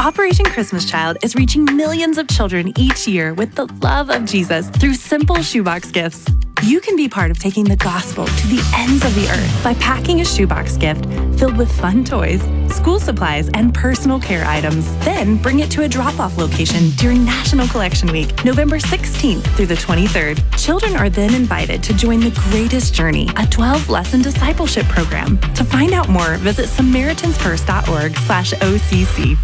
Operation Christmas Child is reaching millions of children each year with the love of Jesus through simple shoebox gifts. You can be part of taking the gospel to the ends of the earth by packing a shoebox gift filled with fun toys, school supplies, and personal care items. Then bring it to a drop-off location during National Collection Week, November 16th through the 23rd. Children are then invited to join the Greatest Journey, a 12-lesson discipleship program. To find out more, visit SamaritansFirst.org/OCC.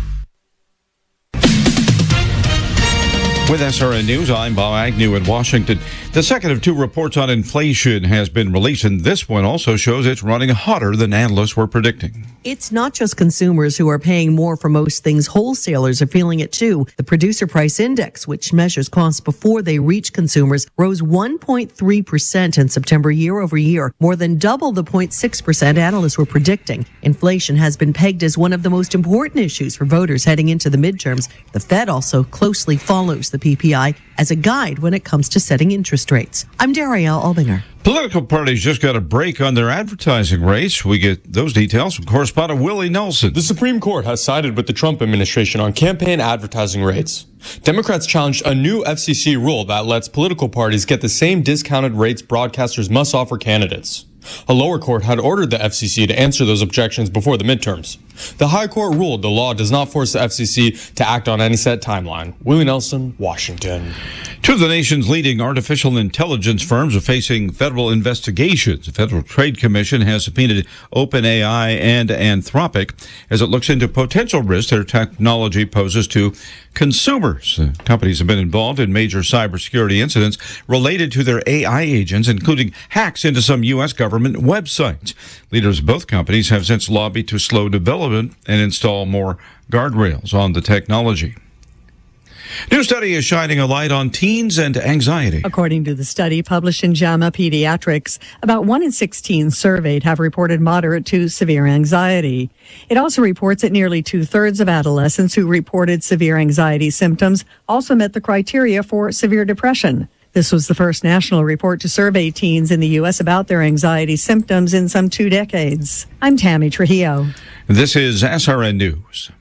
With SRN News, I'm Bob Agnew in Washington. The second of two reports on inflation has been released, and this one also shows it's running hotter than analysts were predicting. It's not just consumers who are paying more for most things. Wholesalers are feeling it too. The Producer Price Index, which measures costs before they reach consumers, rose 1.3% in September year over year, more than double the 0.6% analysts were predicting. Inflation has been pegged as one of the most important issues for voters heading into the midterms. The Fed also closely follows the PPI as a guide when it comes to setting interest rates. I'm Darielle Albinger. Political parties just got a break on their advertising rates. We get those details from correspondent Willie Nelson. The Supreme Court has sided with the Trump administration on campaign advertising rates. Democrats challenged a new FCC rule that lets political parties get the same discounted rates broadcasters must offer candidates. A lower court had ordered the FCC to answer those objections before the midterms. The High Court ruled the law does not force the FCC to act on any set timeline. Willie Nelson, Washington. Two of the nation's leading artificial intelligence firms are facing federal investigations. The Federal Trade Commission has subpoenaed OpenAI and Anthropic as it looks into potential risks their technology poses to consumers. The companies have been involved in major cybersecurity incidents related to their AI agents, including hacks into some U.S. government websites. Leaders of both companies have since lobbied to slow development and install more guardrails on the technology. New study is shining a light on teens and anxiety. According to the study published in JAMA Pediatrics, about 1 in 6 teens surveyed have reported moderate to severe anxiety. It also reports that nearly 2/3 of adolescents who reported severe anxiety symptoms also met the criteria for severe depression. This was the first national report to survey teens in the U.S. about their anxiety symptoms in some 2 decades. I'm Tammy Trujillo. This is SRN News.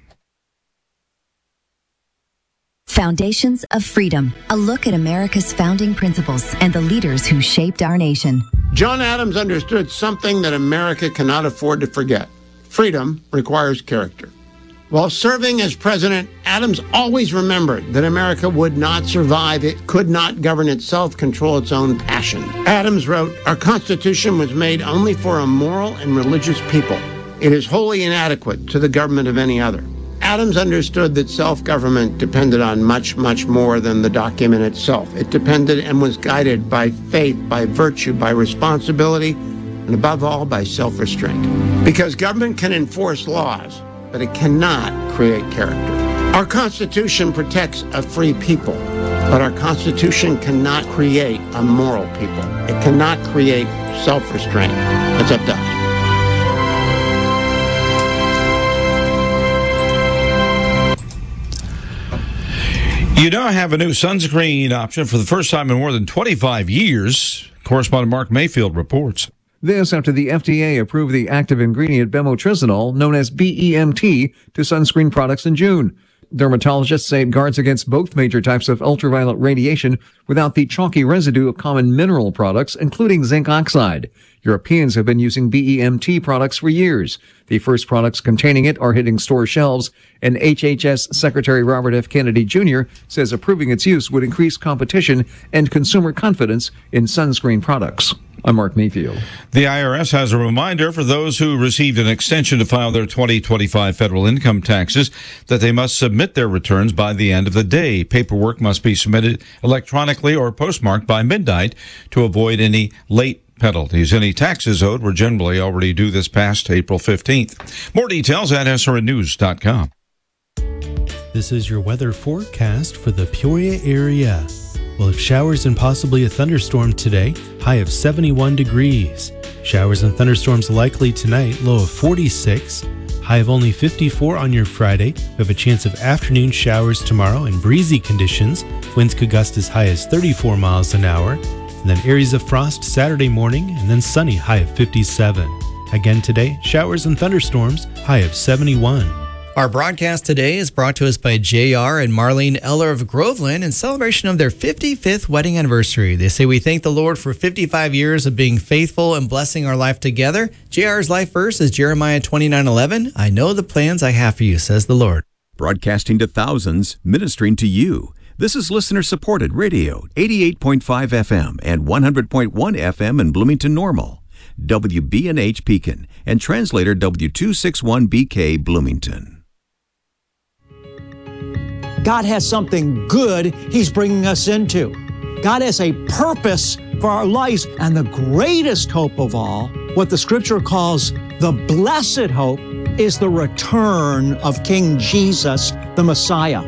Foundations of Freedom, a look at America's founding principles and the leaders who shaped our nation. John Adams understood something that America cannot afford to forget. Freedom requires character. While serving as president, Adams always remembered that America would not survive. It could not govern itself, control its own passion. Adams wrote, "Our Constitution was made only for a moral and religious people. It is wholly inadequate to the government of any other." Adams understood that self-government depended on much, much more than the document itself. It depended and was guided by faith, by virtue, by responsibility, and above all, by self-restraint. Because government can enforce laws, but it cannot create character. Our Constitution protects a free people, but our Constitution cannot create a moral people. It cannot create self-restraint. It's up to us. You now have a new sunscreen option for the first time in more than 25 years. Correspondent Mark Mayfield reports. This after the FDA approved the active ingredient bemotrizinol, known as BEMT, to sunscreen products in June. Dermatologists say it guards against both major types of ultraviolet radiation without the chalky residue of common mineral products, including zinc oxide. Europeans have been using BEMT products for years. The first products containing it are hitting store shelves, and HHS Secretary Robert F. Kennedy Jr. says approving its use would increase competition and consumer confidence in sunscreen products. I'm Mark Mayfield. The IRS has a reminder for those who received an extension to file their 2025 federal income taxes that they must submit their returns by the end of the day. Paperwork must be submitted electronically or postmarked by midnight to avoid any late penalties. Any taxes owed were generally already due this past April 15th. More details at srnnews.com. This is your weather forecast for the Peoria area. We'll have showers and possibly a thunderstorm today, high of 71 degrees. Showers and thunderstorms likely tonight, low of 46. High of only 54 on your Friday. We have a chance of afternoon showers tomorrow and breezy conditions. Winds could gust as high as 34 miles an hour. And then areas of frost Saturday morning and then sunny, high of 57. Again today, showers and thunderstorms, high of 71. Our broadcast today is brought to us by J.R. and Marlene Eller of Groveland in celebration of their 55th wedding anniversary. They say we thank the Lord for 55 years of being faithful and blessing our life together. J.R.'s life verse is Jeremiah 29:11. I know the plans I have for you, says the Lord. Broadcasting to thousands, ministering to you. This is listener-supported radio, 88.5 FM and 100.1 FM in Bloomington Normal, WBNH Pekin, and translator W261BK Bloomington. God has something good He's bringing us into. God has a purpose for our lives, and the greatest hope of all, what the Scripture calls the blessed hope, is the return of King Jesus, the Messiah.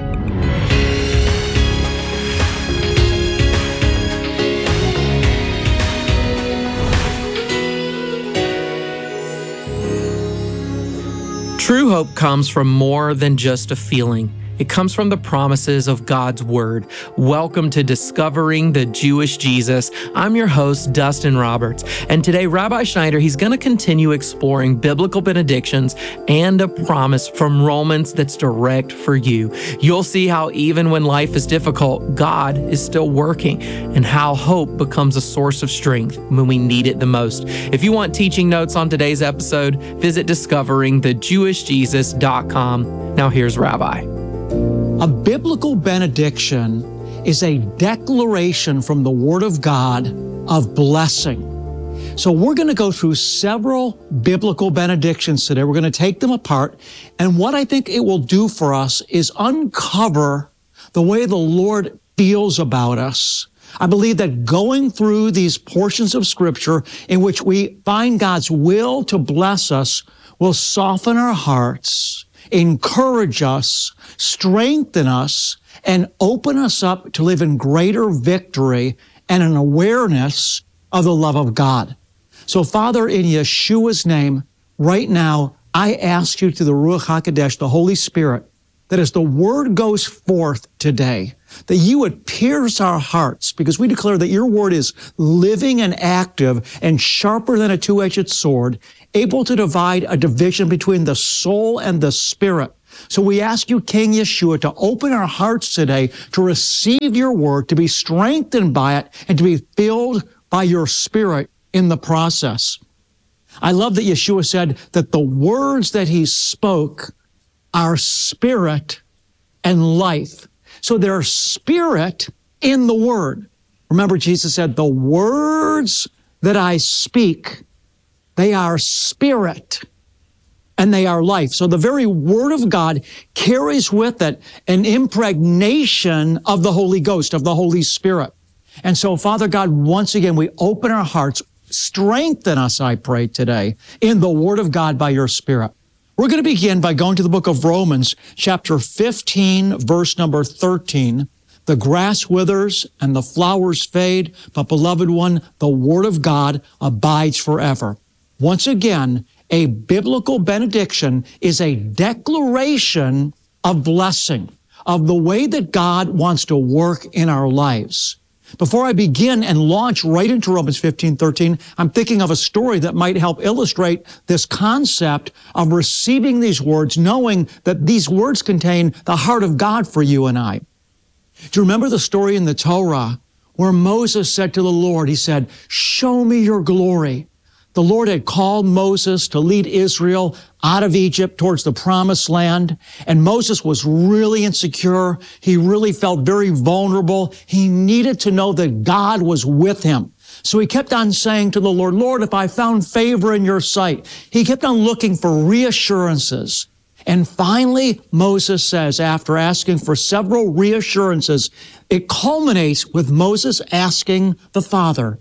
True hope comes from more than just a feeling. It comes from the promises of God's Word. Welcome to Discovering the Jewish Jesus. I'm your host, Dustin Roberts, and today Rabbi Schneider, he's going to continue exploring biblical benedictions and a promise from Romans that's direct for you. You'll see how even when life is difficult, God is still working, and how hope becomes a source of strength when we need it the most. If you want teaching notes on today's episode, visit discoveringthejewishjesus.com. Now here's Rabbi. A biblical benediction is a declaration from the Word of God of blessing. So we're going to go through several biblical benedictions today. We're going to take them apart. And what I think it will do for us is uncover the way the Lord feels about us. I believe that going through these portions of Scripture in which we find God's will to bless us will soften our hearts, encourage us, strengthen us, and open us up to live in greater victory and an awareness of the love of God. So, Father, in Yeshua's name, right now, I ask you through the Ruach HaKodesh, the Holy Spirit, that as the word goes forth today, that you would pierce our hearts, because we declare that your word is living and active and sharper than a two-edged sword, able to divide a division between the soul and the spirit. So we ask you, King Yeshua, to open our hearts today to receive your word, to be strengthened by it, and to be filled by your spirit in the process. I love that Yeshua said that the words that he spoke are spirit and life. So there's spirit in the word. Remember, Jesus said, the words that I speak, they are spirit and they are life. So the very word of God carries with it an impregnation of the Holy Ghost, of the Holy Spirit. And so, Father God, once again, we open our hearts. Strengthen us, I pray today, in the word of God by your Spirit. We're going to begin by going to the book of Romans, chapter 15, verse number 13. The grass withers and the flowers fade, but beloved one, the word of God abides forever. Once again, a biblical benediction is a declaration of blessing, of the way that God wants to work in our lives. Before I begin and launch right into Romans 15:13, I'm thinking of a story that might help illustrate this concept of receiving these words, knowing that these words contain the heart of God for you and I. Do you remember the story in the Torah where Moses said to the Lord, he said, show me your glory. The Lord had called Moses to lead Israel out of Egypt towards the promised land, and Moses was really insecure. He really felt very vulnerable. He needed to know that God was with him. So he kept on saying to the Lord, Lord, if I found favor in your sight. He kept on looking for reassurances. And finally, Moses says, after asking for several reassurances, it culminates with Moses asking the Father,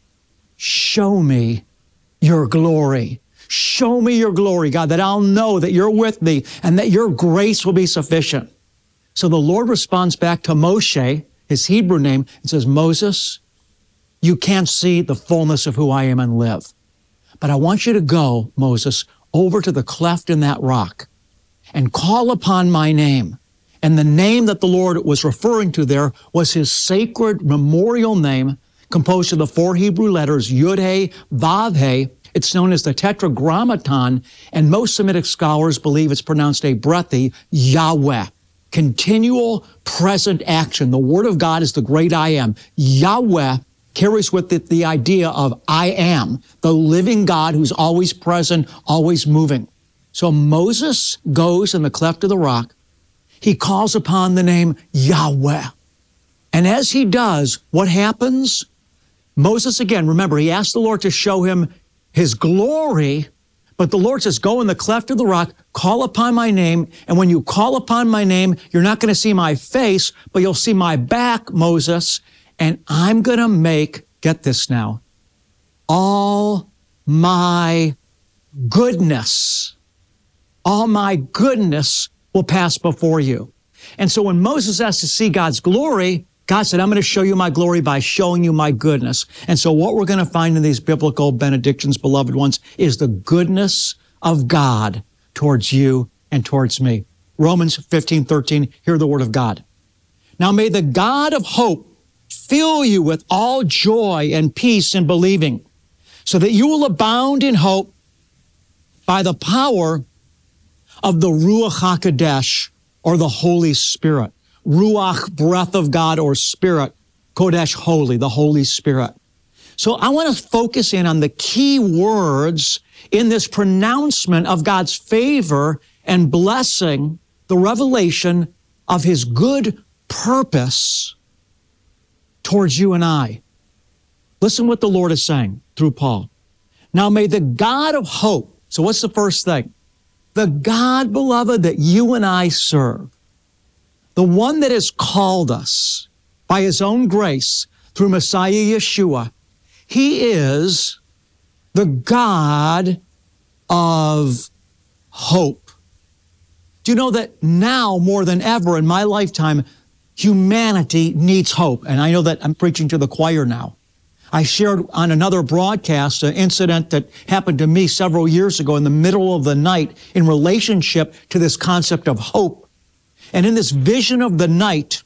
show me your glory. Show me your glory, God, that I'll know that you're with me and that your grace will be sufficient. So the Lord responds back to Moshe, his Hebrew name, and says, Moses, you can't see the fullness of who I am and live. But I want you to go, Moses, over to the cleft in that rock and call upon my name. And the name that the Lord was referring to there was his sacred memorial name, composed of the 4 Hebrew letters, Yud-He, Vav-He, It's known as the Tetragrammaton, and most Semitic scholars believe it's pronounced a brethi, Yahweh. Continual present action. The Word of God is the great I am. Yahweh carries with it the idea of I am, the living God who's always present, always moving. So Moses goes in the cleft of the rock. He calls upon the name Yahweh. And as he does, what happens? Moses, again, remember, he asked the Lord to show him his glory, but the Lord says, go in the cleft of the rock, call upon my name, and when you call upon my name, you're not going to see my face, but you'll see my back, Moses, and I'm going to make, get this now, all my goodness will pass before you. And so when Moses asked to see God's glory, God said, I'm going to show you my glory by showing you my goodness. And so what we're going to find in these biblical benedictions, beloved ones, is the goodness of God towards you and towards me. Romans 15:13, hear the word of God. Now may the God of hope fill you with all joy and peace in believing, so that you will abound in hope by the power of the Ruach HaKodesh, or the Holy Spirit. Ruach, breath of God, or Spirit. Kodesh, holy, the Holy Spirit. So I want to focus in on the key words in this pronouncement of God's favor and blessing, the revelation of his good purpose towards you and I. Listen what the Lord is saying through Paul. Now may the God of hope, so what's the first thing? The God, beloved, that you and I serve, the one that has called us by his own grace through Messiah Yeshua, he is the God of hope. Do you know that now more than ever in my lifetime, humanity needs hope? And I know that I'm preaching to the choir now. I shared on another broadcast an incident that happened to me several years ago in the middle of the night in relationship to this concept of hope. And in this vision of the night,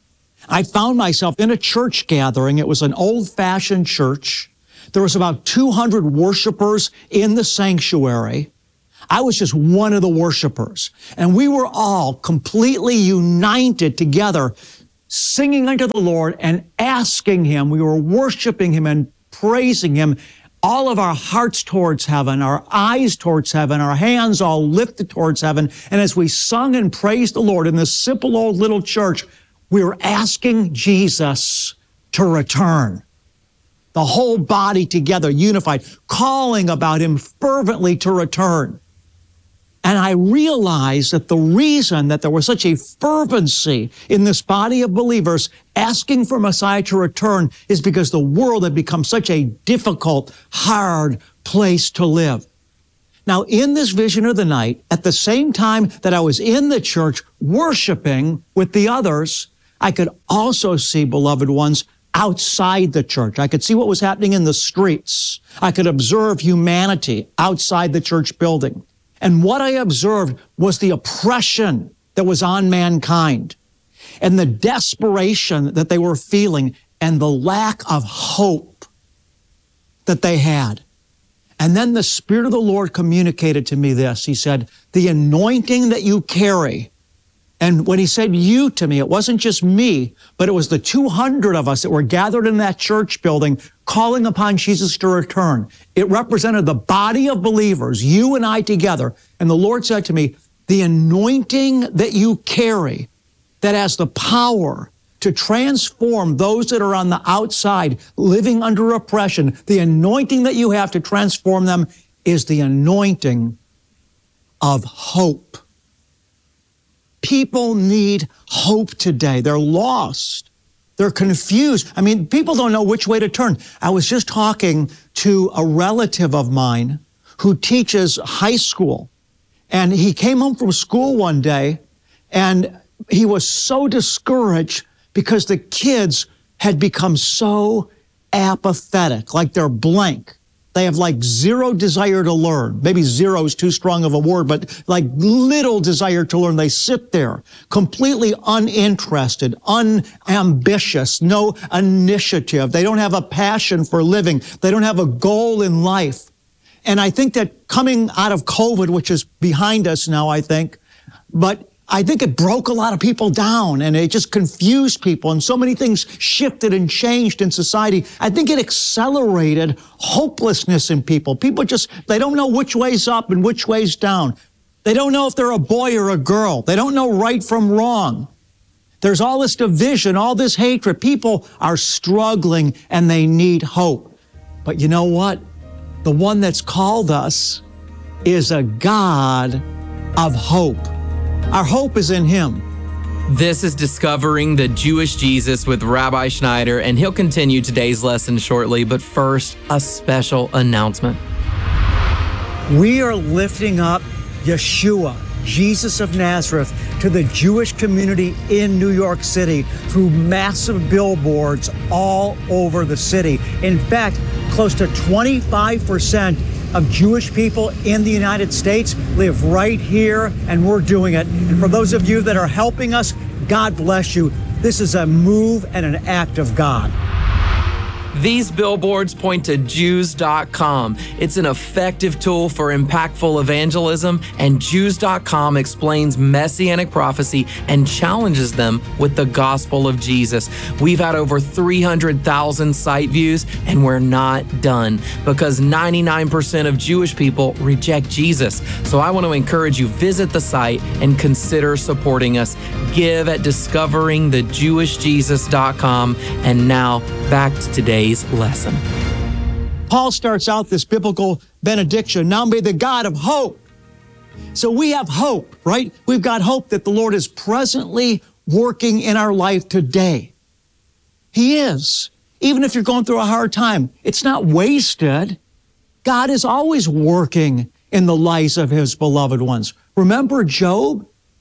I found myself in a church gathering. It was an old-fashioned church. There was about 200 worshipers in the sanctuary. I was just one of the worshipers. And we were all completely united together, singing unto the Lord and asking him. We were worshiping him and praising him. All of our hearts towards heaven, our eyes towards heaven, our hands all lifted towards heaven. And as we sung and praised the Lord in this simple old little church, we were asking Jesus to return. The whole body together, unified, calling about him fervently to return. And I realized that the reason that there was such a fervency in this body of believers asking for Messiah to return is because the world had become such a difficult, hard place to live. Now, in this vision of the night, at the same time that I was in the church worshiping with the others, I could also see, beloved ones, outside the church. I could see what was happening in the streets. I could observe humanity outside the church building. And what I observed was the oppression that was on mankind and the desperation that they were feeling and the lack of hope that they had. And then the Spirit of the Lord communicated to me this. He said, the anointing that you carry. And when he said you to me, it wasn't just me, but it was the 200 of us that were gathered in that church building calling upon Jesus to return. It represented the body of believers, you and I together. And the Lord said to me, the anointing that you carry that has the power to transform those that are on the outside living under oppression, the anointing that you have to transform them is the anointing of hope. People need hope today. They're lost. They're confused. I mean, people don't know which way to turn. I was just talking to a relative of mine who teaches high school. And he came home from school one day and he was so discouraged because the kids had become so apathetic, like they're blank. They have like zero desire to learn. Maybe zero is too strong of a word, but like little desire to learn. They sit there completely uninterested, unambitious, no initiative. They don't have a passion for living. They don't have a goal in life. And I think that coming out of COVID, which is behind us now, but I think it broke a lot of people down and it just confused people. And so many things shifted and changed in society. I think it accelerated hopelessness in people. People they don't know which way's up and which way's down. They don't know if they're a boy or a girl. They don't know right from wrong. There's all this division, all this hatred. People are struggling and they need hope. But you know what? The one that's called us is a God of hope. Our hope is in Him. This is Discovering the Jewish Jesus with Rabbi Schneider, and he'll continue today's lesson shortly. But first, a special announcement. We are lifting up Yeshua, Jesus of Nazareth, to the Jewish community in New York City through massive billboards all over the city. In fact, close to 25% of Jewish people in the United States live right here, and we're doing it. And for those of you that are helping us, God bless you. This is a move and an act of God. These billboards point to Jews.com. It's an effective tool for impactful evangelism, and Jews.com explains messianic prophecy and challenges them with the gospel of Jesus. We've had over 300,000 site views, and we're not done because 99% of Jewish people reject Jesus. So I want to encourage you, visit the site and consider supporting us. Give at discoveringthejewishjesus.com. And now back to today's lesson. Paul starts out this biblical benediction. Now may the God of hope. So we have hope, right? We've got hope that the Lord is presently working in our life today. He is. Even if you're going through a hard time, it's not wasted. God is always working in the lives of His beloved ones. Remember Job?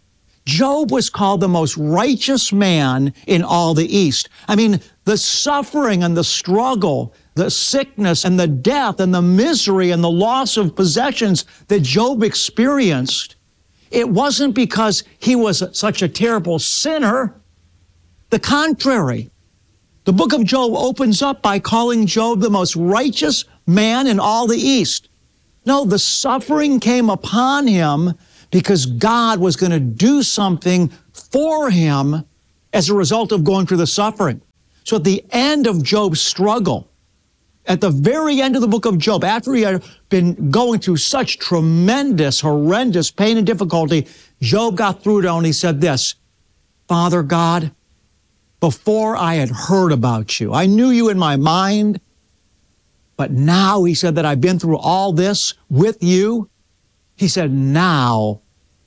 Job was called the most righteous man in all the East. I mean, the suffering and the struggle, the sickness and the death and the misery and the loss of possessions that Job experienced, it wasn't because he was such a terrible sinner. The contrary. The book of Job opens up by calling Job the most righteous man in all the East. No, the suffering came upon him because God was going to do something for him as a result of going through the suffering. So at the end of Job's struggle, at the very end of the book of Job, after he had been going through such tremendous, horrendous pain and difficulty, Job got through it all and he said this, Father God, before I had heard about you, I knew you in my mind, but now, he said, that I've been through all this with you, he said, now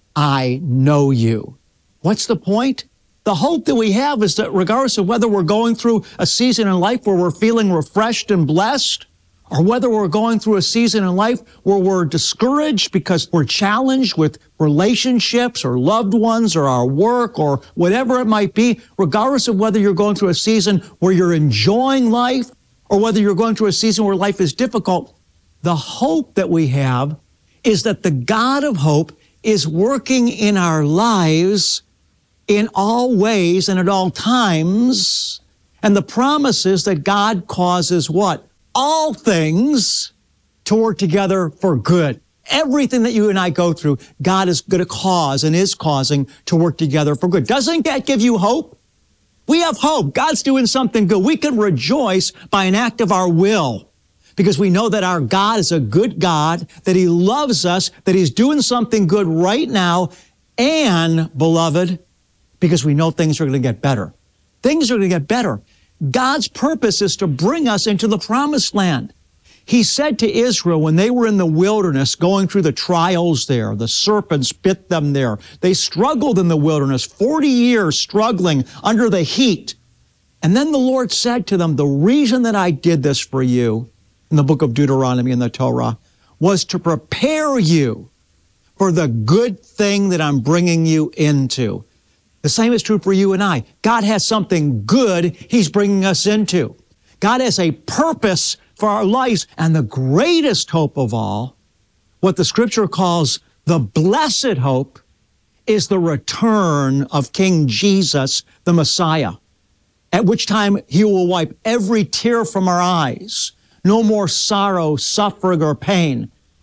I know you. What's the point? The hope that we have is that regardless of whether we're going through a season in life where we're feeling refreshed and blessed, or whether we're going through a season in life where we're discouraged because we're challenged with relationships or loved ones or our work or whatever it might be, regardless of whether you're going through a season where you're enjoying life or whether you're going through a season where life is difficult, the hope that we have is that the God of hope is working in our lives in all ways and at all times. And the promise is that God causes what? All things to work together for good. Everything that you and I go through, God is going to cause and is causing to work together for good. Doesn't that give you hope? We have hope. God's doing something good. We can rejoice by an act of our will because we know that our God is a good God, that He loves us, that He's doing something good right now, and, beloved, because we know things are going to get better. Things are going to get better. God's purpose is to bring us into the promised land. He said to Israel when they were in the wilderness going through the trials there, the serpents bit them there. They struggled in the wilderness, 40 years struggling under the heat. And then the Lord said to them, the reason that I did this for you in the book of Deuteronomy in the Torah was to prepare you for the good thing that I'm bringing you into. The same is true for you and I. God has something good He's bringing us into. God has a purpose for our lives. And the greatest hope of all, what the Scripture calls the blessed hope, is the return of King Jesus, the Messiah, at which time He will wipe every tear from our eyes. No more sorrow, suffering, or pain.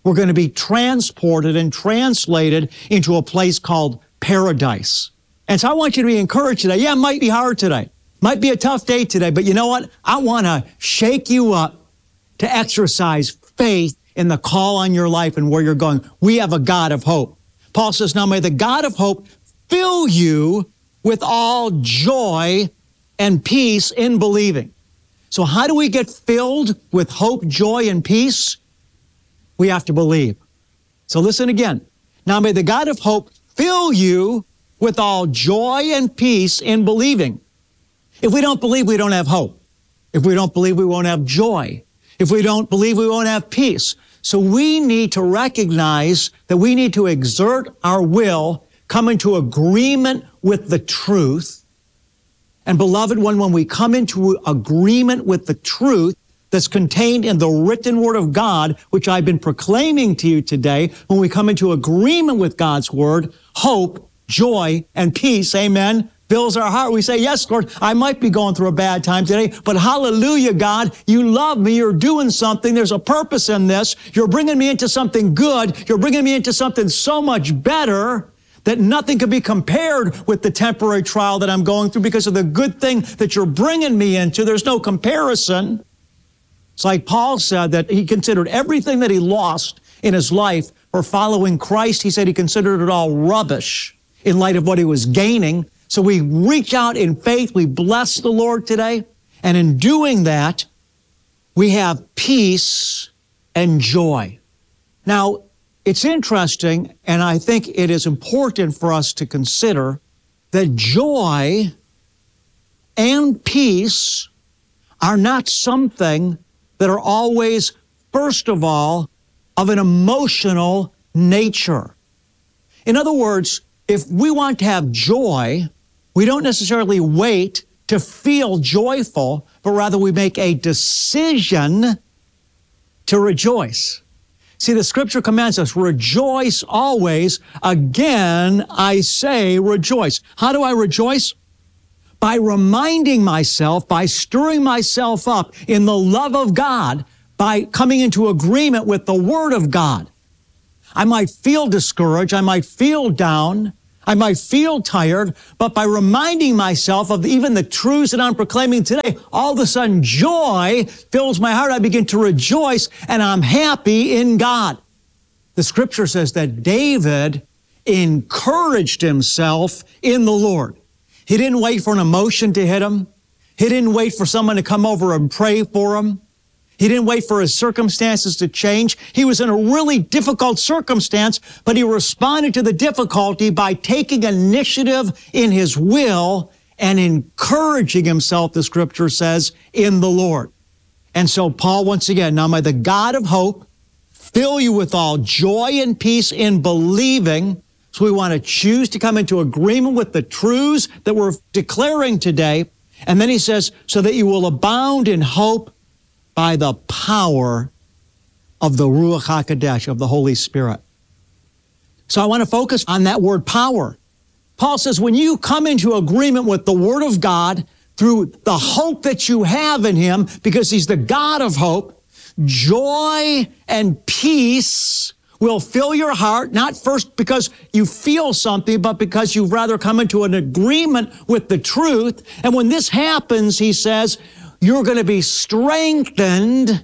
We're going to be transported and translated into a place called paradise. And so I want you to be encouraged today. Yeah, it might be hard today. Might be a tough day today, but you know what? I want to shake you up to exercise faith in the call on your life and where you're going. We have a God of hope. Paul says, now may the God of hope fill you with all joy and peace in believing. So how do we get filled with hope, joy, and peace? We have to believe. So listen again. Now may the God of hope fill you with all joy and peace in believing. If we don't believe, we don't have hope. If we don't believe, we won't have joy. If we don't believe, we won't have peace. So we need to recognize that we need to exert our will, come into agreement with the truth. And beloved one, when we come into agreement with the truth that's contained in the written word of God, which I've been proclaiming to you today, when we come into agreement with God's word, hope, joy, and peace, amen, fills our heart. We say, yes, Lord, I might be going through a bad time today, but hallelujah, God, you love me. You're doing something. There's a purpose in this. You're bringing me into something good. You're bringing me into something so much better that nothing could be compared with the temporary trial that I'm going through because of the good thing that you're bringing me into. There's no comparison. It's like Paul said that he considered everything that he lost in his life for following Christ. He said he considered it all rubbish in light of what he was gaining. So we reach out in faith. We bless the Lord today. And in doing that, we have peace and joy. Now, it's interesting, and I think it is important for us to consider that joy and peace are not something that are always, first of all, of an emotional nature. In other words, if we want to have joy, we don't necessarily wait to feel joyful, but rather we make a decision to rejoice. See, the scripture commands us, rejoice always. Again, I say rejoice. How do I rejoice? By reminding myself, by stirring myself up in the love of God, by coming into agreement with the Word of God. I might feel discouraged, I might feel down, I might feel tired, but by reminding myself of even the truths that I'm proclaiming today, all of a sudden joy fills my heart. I begin to rejoice, and I'm happy in God. The scripture says that David encouraged himself in the Lord. He didn't wait for an emotion to hit him. He didn't wait for someone to come over and pray for him. He didn't wait for his circumstances to change. He was in a really difficult circumstance, but he responded to the difficulty by taking initiative in his will and encouraging himself, the scripture says, in the Lord. And so Paul, once again, now may the God of hope fill you with all joy and peace in believing. So we want to choose to come into agreement with the truths that we're declaring today. And then he says, so that you will abound in hope by the power of the Ruach HaKodesh, of the Holy Spirit. So I want to focus on that word power. Paul says, when you come into agreement with the Word of God through the hope that you have in Him, because He's the God of hope, joy and peace will fill your heart, not first because you feel something, but because you've rather come into an agreement with the truth. And when this happens, he says, you're going to be strengthened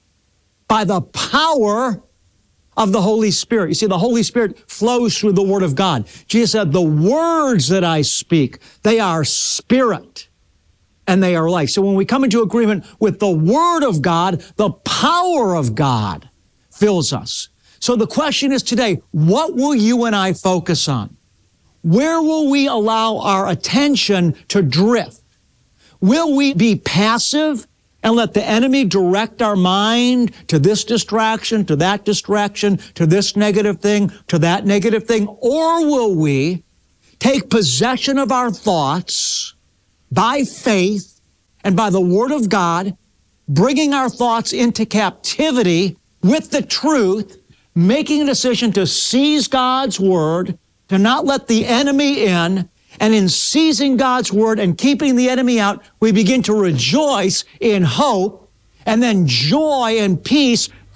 by the power of the Holy Spirit. You see, the Holy Spirit flows through the Word of God. Jesus said, the words that I speak, they are spirit and they are life. So when we come into agreement with the Word of God, the power of God fills us. So the question is today, what will you and I focus on? Where will we allow our attention to drift? Will we be passive and let the enemy direct our mind to this distraction, to that distraction, to this negative thing, to that negative thing? Or will we take possession of our thoughts by faith and by the Word of God, bringing our thoughts into captivity with the truth, making a decision to seize God's Word, to not let the enemy in, and in seizing God's Word and keeping the enemy out, we begin to rejoice in hope, and then joy and peace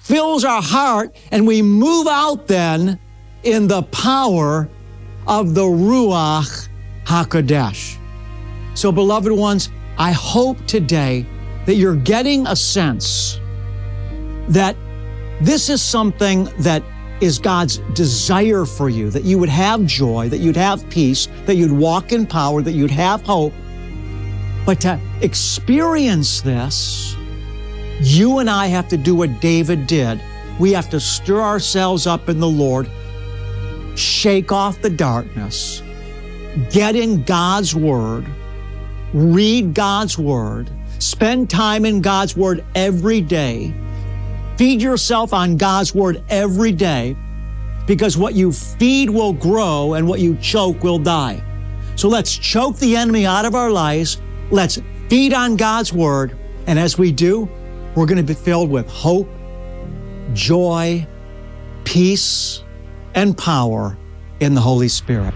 fills our heart, and we move out then in the power of the Ruach HaKodesh. So, beloved ones, I hope today that you're getting a sense that this is something that is God's desire for you, that you would have joy, that you'd have peace, that you'd walk in power, that you'd have hope. But to experience this, you and I have to do what David did. We have to stir ourselves up in the Lord, shake off the darkness, get in God's Word, read God's Word, spend time in God's Word every day, feed yourself on God's Word every day, because what you feed will grow and what you choke will die. So let's choke the enemy out of our lives. Let's feed on God's Word. And as we do, we're going to be filled with hope, joy, peace, and power in the Holy Spirit.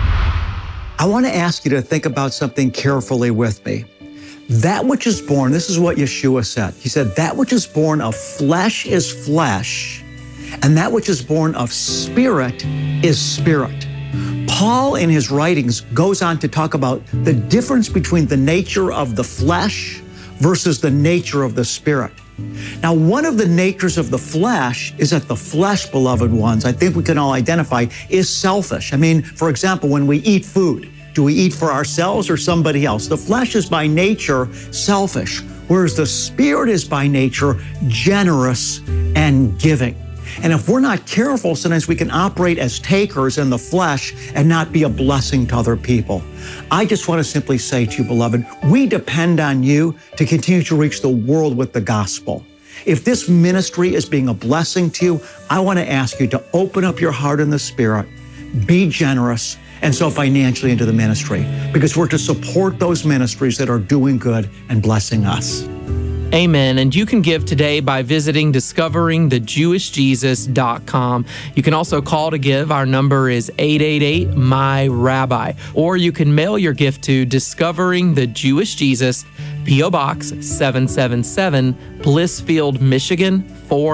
I want to ask you to think about something carefully with me. That which is born, this is what Yeshua said. He said, that which is born of flesh is flesh, and that which is born of spirit is spirit. Paul, in his writings, goes on to talk about the difference between the nature of the flesh versus the nature of the spirit. Now, one of the natures of the flesh is that the flesh, beloved ones, I think we can all identify, is selfish. I mean, for example, when we eat food, do we eat for ourselves or somebody else? The flesh is by nature selfish, whereas the spirit is by nature generous and giving. And if we're not careful, sometimes we can operate as takers in the flesh and not be a blessing to other people. I just want to simply say to you, beloved, we depend on you to continue to reach the world with the gospel. If this ministry is being a blessing to you, I want to ask you to open up your heart and the spirit, be generous, and sow financially into the ministry, because we're to support those ministries that are doing good and blessing us. Amen. And you can give today by visiting discoveringthejewishjesus.com. You can also call to give. Our number is 888-MY-RABBI. Or you can mail your gift to Discovering the Jewish Jesus, P.O. Box 777, Blissfield, Michigan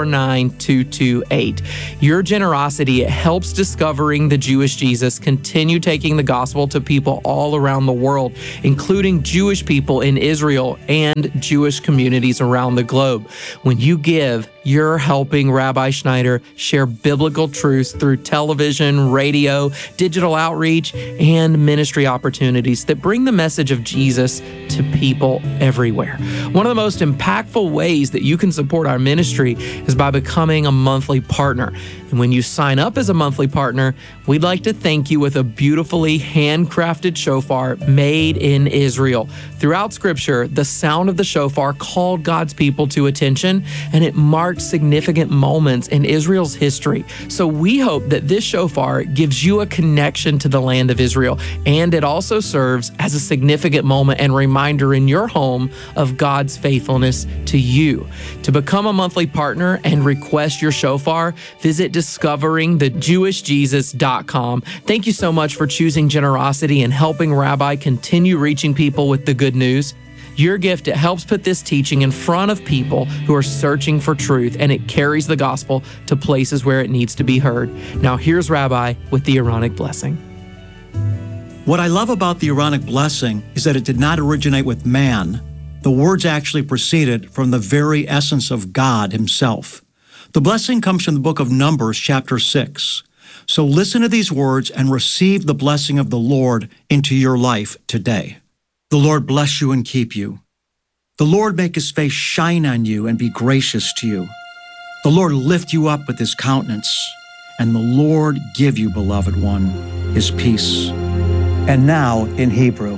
49228. Your generosity helps Discovering the Jewish Jesus continue taking the gospel to people all around the world, including Jewish people in Israel and Jewish communities around the globe. When you give, you're helping Rabbi Schneider share biblical truths through television, radio, digital outreach, and ministry opportunities that bring the message of Jesus to people everywhere. One of the most impactful ways that you can support our ministry is by becoming a monthly partner. And when you sign up as a monthly partner, we'd like to thank you with a beautifully handcrafted shofar made in Israel. Throughout Scripture, the sound of the shofar called God's people to attention, and it marked significant moments in Israel's history. So we hope that this shofar gives you a connection to the land of Israel, and it also serves as a significant moment and reminder in your home of God's faithfulness to you. To become a monthly partner and request your shofar, visit discoveringthejewishjesus.com. Thank you so much for choosing generosity and helping Rabbi continue reaching people with the good news. Your gift, it helps put this teaching in front of people who are searching for truth, and it carries the gospel to places where it needs to be heard. Now here's Rabbi with the Aaronic blessing. What I love about the Aaronic blessing is that it did not originate with man. The words actually proceeded from the very essence of God himself. The blessing comes from the book of Numbers, chapter 6. So listen to these words and receive the blessing of the Lord into your life today. The Lord bless you and keep you. The Lord make his face shine on you and be gracious to you. The Lord lift you up with his countenance, and the Lord give you, beloved one, his peace. And now in Hebrew.